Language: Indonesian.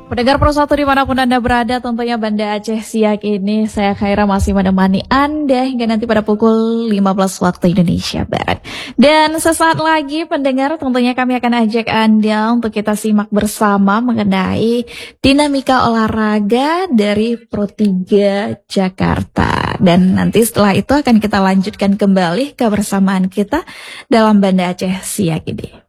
Pendengar Pro 1 dimanapun Anda berada, tentunya Banda Aceh Siang ini saya Khaira masih menemani Anda hingga nanti pada pukul 15 waktu Indonesia Barat. Dan sesaat lagi pendengar tentunya kami akan ajak Anda untuk kita simak bersama mengenai dinamika olahraga dari Pro 3 Jakarta. Dan nanti setelah itu akan kita lanjutkan kembali kebersamaan kita dalam Banda Aceh Siang ini.